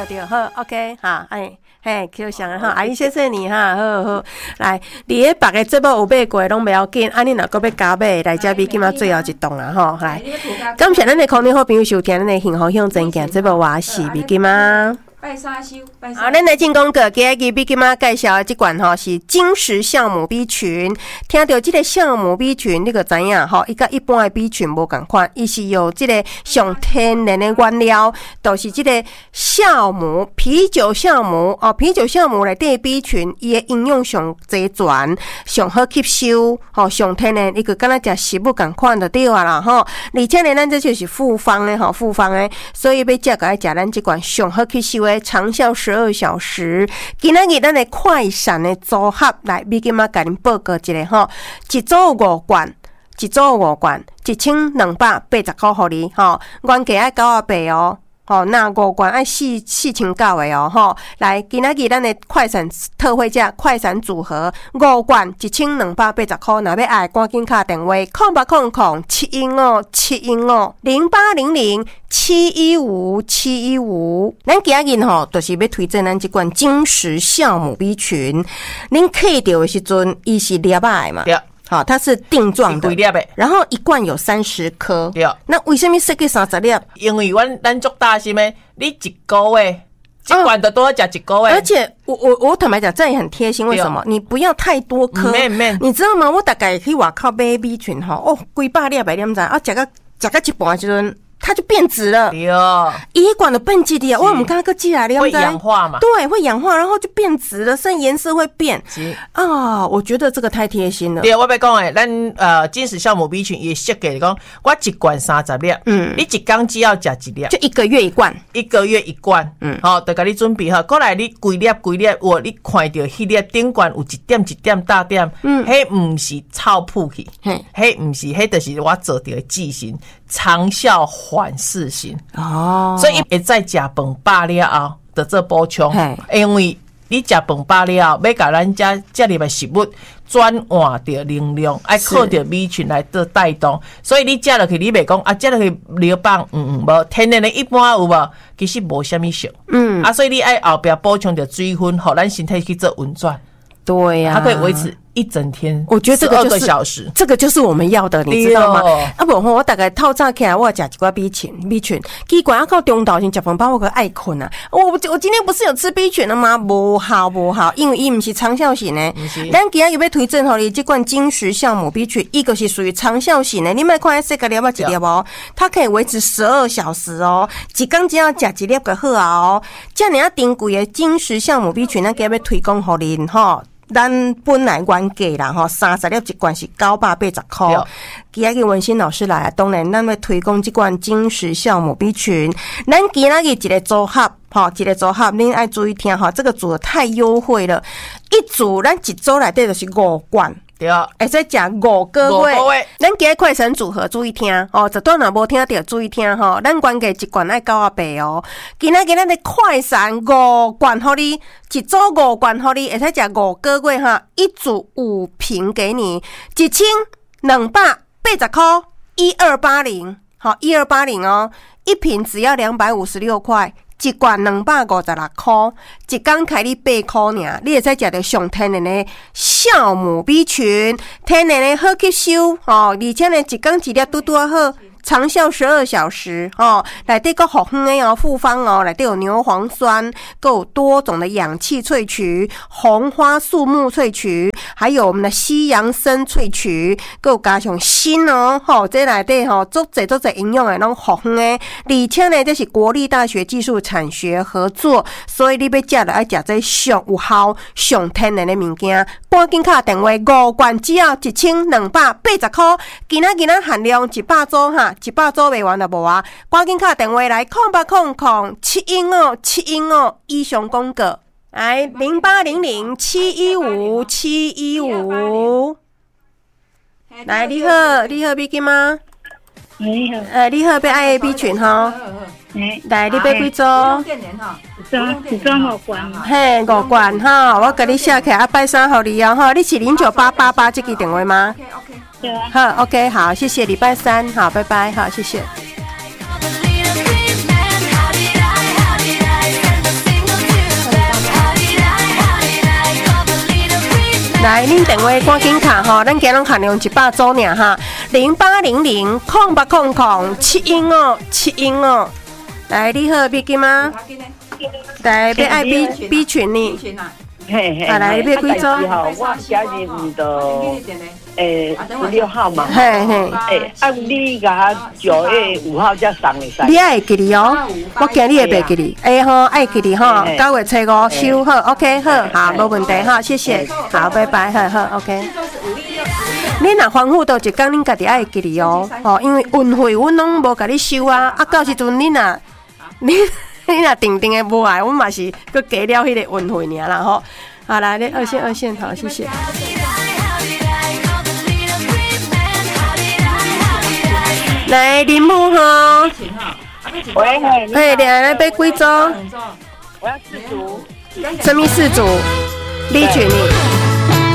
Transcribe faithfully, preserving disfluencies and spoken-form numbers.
对对，好 ，OK， 哈，哎，嘿 ，Q 翔哈，阿姨谢谢你哈，好好，来，你迄别个节目有买过拢不要紧，啊，你若搁要加买，来这比今嘛最后一档啦吼，来，感谢咱的空中好朋友收听咱的幸福向前行节目，我是比金妈。 拜三修，拜三。 好，咱来进广告，今日比金妈介绍的这款吼是金石酵母 B 群。听到这个酵母 B 群，你就知影吼，伊甲一般的 B 群无共款，伊是有这个上天然的原料，就是这个酵母啤酒酵母哦，啤酒酵母内底 B 群，伊的营养上齐全，上好吸收，吼上天然，伊个敢若食食物共款就对啊啦吼。而且呢，咱这就是复方的吼，复方的，所以要食个爱食咱这款上好吸收的。长效十二小时，今仔日咱的快闪的组合来，比今仔甲恁报告一下吼，一组五罐，一组五罐，一千两百八十块互你吼，原价爱九啊八哦。吼，那五罐爱四四千九的哦，吼，来，今仔日咱的快闪特惠价，快闪组合五罐一千两百八十块，若要爱赶紧打电话，空八空空七一五七一五零八零零七一五七一五。咱今仔日吼，就是要推荐咱这款金石酵母 B 群，恁摕到的时阵，伊是粒仔的嘛？对。好，它是定状的，然后一罐有三十颗。对，那为什么设计三十粒？ 因为阮咱足大心的，你一个月一罐的都要食一个月。 而且我我我坦白讲，这也很贴心。为什么？你不要太多颗，你知道吗？我大概可以外口买 B 群哈，哦，几百粒、百粒仔啊，食个食个一半时阵。它就变质了，对哦，一罐的变质的，哇，我们刚刚个寄来了， 会氧化嘛？ 对，会氧化，然后就变质了，甚至颜色会变。啊，我觉得这个太贴心了。 对，我要讲诶，咱呃金石酵母 B 群也设计讲，我一罐三十粒，嗯，你一缸只要食一粒， 就一个月一罐， 一个月一罐，嗯，好，就给你准备好。过来你规粒规粒，我你看到迄粒顶罐有一点一点大点，嗯，迄唔是臭扑去，嘿，迄唔是，迄就是我做到的剂型，长效。缓释型哦，所以会再食饭饱了后的这补充，因为你食饭饱了后，要甲咱家这里的食物转换着能量，爱靠着 B 群来做带动，所以你食落去，你袂讲啊，食落去流棒，嗯嗯，无天然的一般有无？其实无虾米效，嗯啊，所以你爱后边补充着水分，互咱身体去做运转， 对呀、啊， 它可以维持。一整天， 我觉得这个就是小时， 这个就是我们要的，你知道吗？啊不，我大概透早起来，我食一寡 B 群 B 群，奇怪，啊到中昼先食饭饱，我个爱困啊！我我今天不是有吃 B 群了吗？不好不好，因为伊不是长效型的。咱今日要推荐给你这罐金石酵母 B 群，一个是属于长效型的，你买看这个粒要几粒哦？它可以维持十二小时哦，一缸只要食一粒就好啊哦。这样珍贵的金石酵母 B 群，咱今日要推荐给您吼。咱本来原价啦吼，三十粒一罐是九百八十块。今仔日文心老师来啊，当然咱要推广这罐金石酵母 B 群。咱今仔日一个组合，吼，一个组合，恁爱注意听哈，这个组合太优惠了，一组咱一组内底就是五罐。对，会使食五个月。咱今日快闪组合注意听哦，这段若无听到注意听吼。咱原价一罐爱九啊八哦，今仔日咱的快闪五罐互你，一组五罐互你，会使食五个月哈，一组五瓶给你，一千两百八十块，一二八零，好，一二八零哦，一瓶只要两百五十六块。一罐两百五十六块，一缸开你八块尔，你会使食到上天然的酵母 B 群，天然的好吸收哦，而且呢一缸一粒拄拄啊好。长效十二小时哦，内底个好香的哦，复方哦，内底有牛磺酸，够有多种的氧气萃取，红花素木萃取，还有我们的西洋参萃取，够加上锌哦，吼、哦，这内底吼足侪足侪营养的拢好香的，而且呢，这是国立大学技术产学合作，所以你要食就爱食这上有效、上天然的物件，赶紧打电话五罐只要一千两百八十块，今仔今仔限量一百组哈。一百组卖完就无啊！赶紧打电话来，空八空空七一五七一五以上广告，来零八零零七一五七一五。来，你好，你好 ，B 金吗？ 你好， 呃，你好，要爱 B 群哈。来，你要几组？ 一组五罐。 嘿，五罐哈，我给你写起来，拜三号你哦哈，你是零九八八八这个电话吗？ OK OK。对啊。 好 ，OK， 好，谢谢，礼拜三，好，拜拜，好，谢谢。 来，恁电话赶紧卡吼，咱今日限量一百组尔哈，零八零零空八空空七英哦，七英哦。来，你好，别金吗？来，别爱 B B 群呢。 嘿嘿， 啊来，别几组？ 我家人的诶十六号嘛。 嘿嘿。 诶，按你甲九月五号才送的噻。 你爱记哩哦，我惊你会袂记哩。哎吼，爱记哩吼，九月初五收好 ，OK 好，好，无问题哈，谢谢，好，拜拜，好好 ，OK。你若吩咐到一天，恁家己爱记哩哦，哦，因为运费阮拢无甲你收啊，啊，到时阵你若你你若定定的无爱，阮嘛是佮加了迄个运费尔啦吼。好啦，你二线二线好，谢谢。来，林木哈。 喂， 哎，两来买几组？ 我要四组。 什么四组？你选你。